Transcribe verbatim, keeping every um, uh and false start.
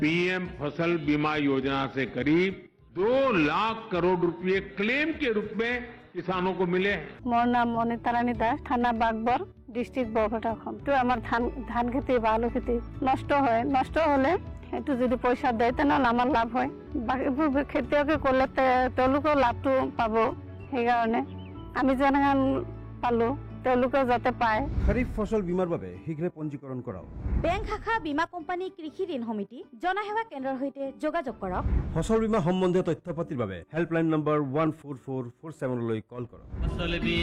PM फसल बीमा योजना से करीब दो लाख करोड़ रुपए क्लेम के रूप में किसानों को मिले हैं। मोर नाम मनिता रानी दास, थाना बागबर, डिस्ट्रिक्ट बरपेटा। तो आमार धान धान खेती বা আলু খেতি নষ্ট হয়, নষ্ট হলে একটু যদি পয়সা দেয় তেনেহলে আমার লাভ হয়। বাকিবোৰ খেতিয়কে করলে তেওঁলোকেও লাভটো পাব, সেইকাৰণে আমি যেনেকৈ পালো তেওঁলোকেও যাতে পায়। খাৰিফ ফসল বীমাৰ বাবে শীঘ্ৰে পঞ্জীকৰণ কৰাওক। বেংক শাখা বীমা কোম্পানী কৃষি ঋণ সমিতি জনসেৱা কেন্দ্ৰৰ সৈতে যোগাযোগ কৰক। ফসল বীমা সম্বন্ধীয় তথ্য পাতিৰ বাবে helpline number one four four four ছেভেনলৈ কল কৰক।